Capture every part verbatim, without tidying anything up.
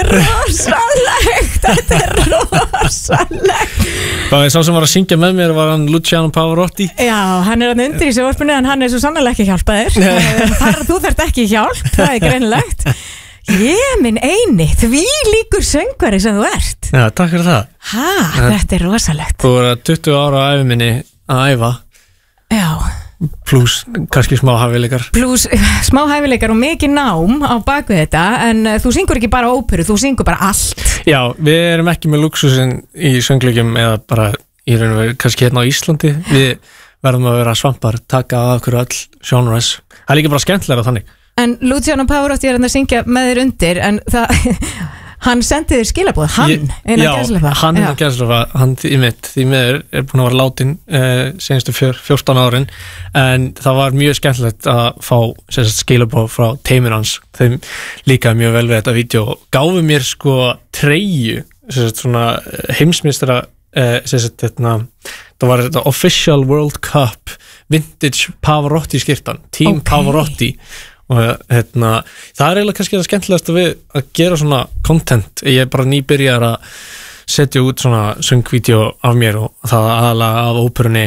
er rosalegt, þetta er rosalegt. Það er sá sem var að syngja með mér var hann Luciano Pavarotti. Já, hann er hann undir í sjónvarpinu en hann er svo sannarlega ekki hjálpaðir. Þar þú þarft ekki hjálp, það er greinlegt. Ég minn eini, því líkur söngvari sem þú ert. Já, takk fyrir það. Ha, þetta er rosalegt. Þú voru tuttugu ára á ævi minni að æfa. Já. Plus kannski smá hæfileikar. Plus smá hæfileikar og mikið nám á bakvið þetta, en þú syngur ekki bara óperu, þú syngur bara allt. Já, við erum ekki með luxusinn í söngleikjum eða bara í raun og veru kannski hérna á Íslandi. Við verðum að vera svampar, taka að okkur öll genres. Það er líka bara skemmtilega þannig. En Luciano Pavarotti er hann að syngja með þér undir, en það hann sendi þér skilaboð, hann Ég, einan Já, gæslefa. hann einan gæslefa, hann í mitt því miður er búin að vera látin uh, senastu fjórtán árin, en það var mjög skemmtilegt að fá skilaboð frá teiminn hans. Þeim líkaði mjög vel við þetta vídeo og gáfu mér sko treyju, svona heimsmeistara uh, þetta, það var þetta Official World Cup Vintage Pavarotti skyrtan, Team okay. Pavarotti. Og hérna, það er eiginlega kannski það skemmtilegast við að gera svona content. Ég er bara nýbyrjar að setja út svona söngvídeó af mér og það aðalega af óperunni.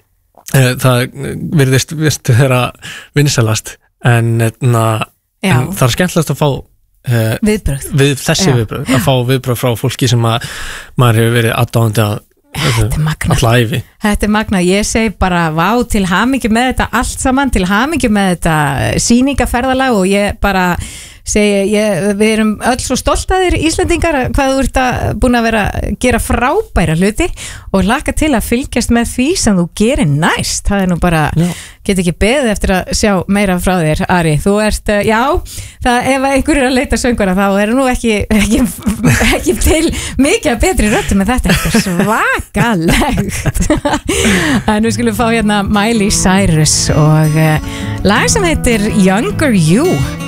Það virðist virðist vera vinsælast, en, en það er skemmtilegast að fá uh, viðbrögð við þessi Já. viðbrögð, að fá viðbrögð frá fólki sem að maður hefur verið aðdáandi að Þetta er magnað. Þetta er magnað. Ég segi bara vá, til hamingju með þetta allt saman, til hamingju með þetta sýningaferðalag og ég bara segi, ég, við erum öll svo stolt að þér Íslendingar, hvað þú ert að búin að vera að gera frábæra hluti og laka til að fylgjast með því sem þú gerir næst. Það er nú bara, já. Get ekki beðið eftir að sjá meira frá þér, Ari. Þú ert, já, það, ef einhver er að leita söngvara þá er nú ekki, ekki, ekki til mikið betri röttu með þetta. Þetta er svakalegt. En við skulum fá hérna Miley Cyrus og uh, lag sem heitir Younger You.